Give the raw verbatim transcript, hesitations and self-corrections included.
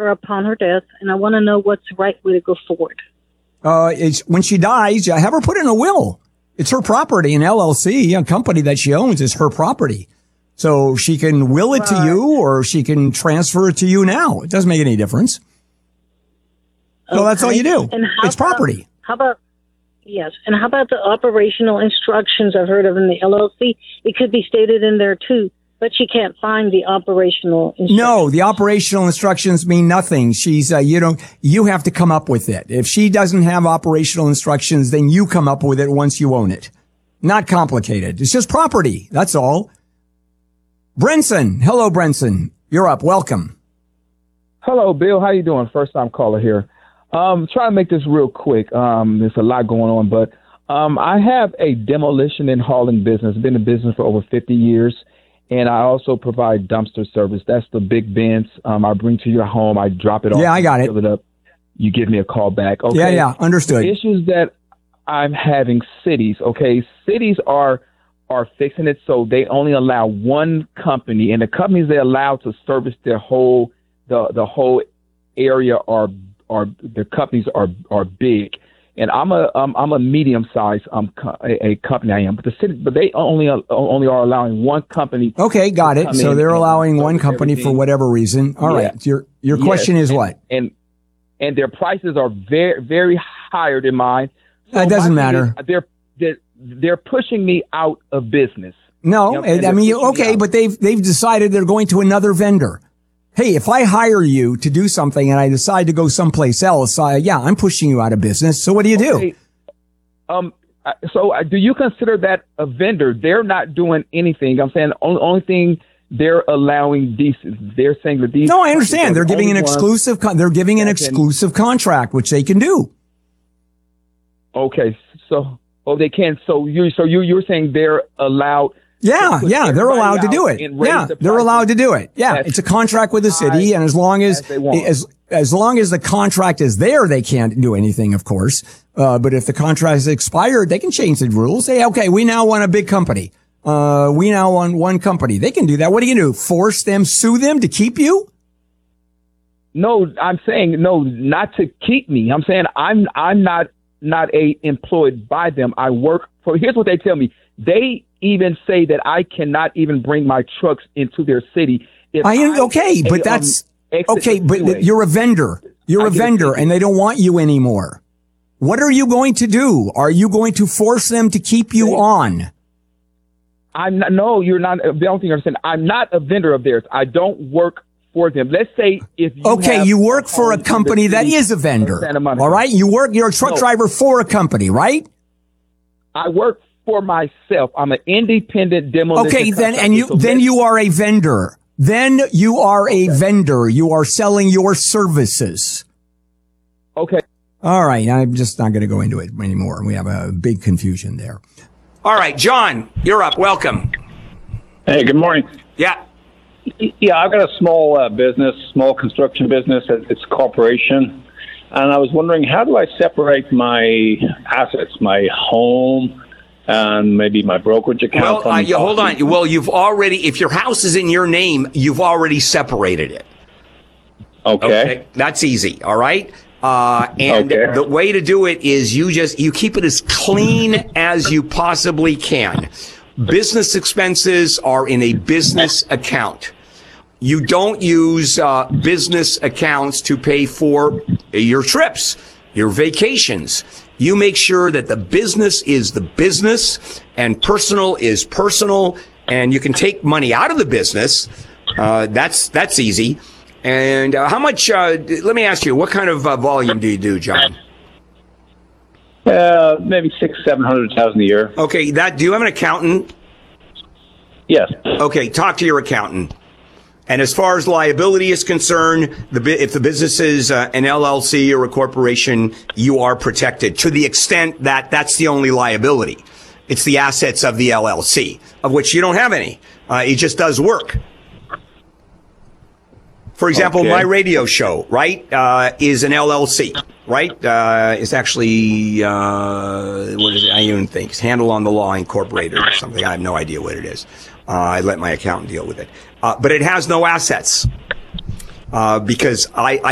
her upon her death, and I want to know what's the right way to go forward. Uh, it's when she dies, have her put in a will. It's her property. An L L C, a company that she owns, is her property. So she can will it right. to you, or she can transfer it to you now. It doesn't make any difference. So okay. that's all you do. And it's about, property. How about, yes, and how about the operational instructions I've heard of in the L L C? It could be stated in there too, but she can't find the operational instructions. No, the operational instructions mean nothing. She's, uh, you don't, you have to come up with it. If she doesn't have operational instructions, then you come up with it once you own it. Not complicated. It's just property. That's all. Brenson. Hello, Brenson. You're up. Welcome. Hello, Bill. How you doing? First time caller here. Um, try to make this real quick. Um, there's a lot going on, but, um, I have a demolition and hauling business. Been in business for over fifty years. And I also provide dumpster service. That's the big bins. Um, I bring to your home. I drop it off. Yeah, I got it. Fill it up. You give me a call back. Okay. Yeah, yeah. Understood. The issues that I'm having cities. Okay. Cities are, are fixing it. So they only allow one company, and the companies they allow to service their whole, the, the whole area are, are, the companies are, are big. And I'm a um, I'm a medium sized um co- a, a company I am, but the city but they only uh, only are allowing one company. Okay, got it. So they're allowing one company everything. For whatever reason. All yeah. right. Your your yes. question is and, what? And and their prices are very very higher than mine. So that doesn't matter. Is, they're, they're they're pushing me out of business. No, you know, I mean okay, but they've they've decided they're going to another vendor. Hey, if I hire you to do something and I decide to go someplace else, uh, yeah, I'm pushing you out of business. So what do you okay. do? Um, so uh, do you consider that a vendor? They're not doing anything. I'm saying the only, only thing they're allowing these, they're saying that these. No, I understand. They're giving an exclusive, con- they're giving an exclusive contract, which they can do. Okay. So, oh, they can. So you, so you, you're saying they're allowed. Yeah, yeah, they're allowed to do it. Yeah, the they're allowed to do it. Yeah, it's a contract with the city, and as long as, as, as long as the contract is there, they can't do anything, of course. Uh, but if the contract is expired, they can change the rules. Say, okay, we now want a big company. Uh, we now want one company. They can do that. What do you do? Force them, sue them to keep you? No, I'm saying, no, not to keep me. I'm saying I'm, I'm not, not a employed by them. I work for, here's what they tell me. They even say that I cannot even bring my trucks into their city. If I am okay, I, but um, that's okay, but anyway, you're a vendor. You're I a vendor and they don't want you anymore. What are you going to do? Are you going to force them to keep you on? I'm not, no, you're not. The only thing I understand, I'm not a vendor of theirs. I don't work for them. Let's say if you okay, you work for a company that is a vendor. All right, you work. You're a truck no. driver for a company, right? I work for myself. I'm an independent demolition. Okay, then and you so then you are a vendor. Then you are a okay. vendor. You are selling your services. Okay. All right, I'm just not going to go into it anymore. We have a big confusion there. All right, John, you're up. Welcome. Hey, good morning. Yeah. Yeah, I've got a small uh, business, small construction business. It's a corporation. And I was wondering, how do I separate my assets, my home, and maybe my brokerage account? Well, uh, you, hold on. Well, you've already, if your house is in your name, you've already separated it. Okay. okay? That's easy. All right. Uh, and okay. the way to do it is you just, you keep it as clean as you possibly can. Business expenses are in a business account. You don't use, uh, business accounts to pay for your trips, your vacations. You make sure that the business is the business and personal is personal, and you can take money out of the business. Uh, that's, that's easy. And uh, how much, uh, let me ask you, what kind of uh, volume do you do, John? Uh, maybe six, seven hundred thousand a year. Okay, that, do you have an accountant? Yes. Okay, talk to your accountant. And as far as liability is concerned, the, if the business is uh, an L L C or a corporation, you are protected to the extent that that's the only liability. It's the assets of the L L C, of which you don't have any. Uh, it just does work. For example, okay. my radio show, right, uh, is an L L C, right? Uh, it's actually, uh, what is it? I don't even think. It's Handle on the Law Incorporated or something. I have no idea what it is. Uh, I let my accountant deal with it. Uh, but it has no assets, uh, because I, I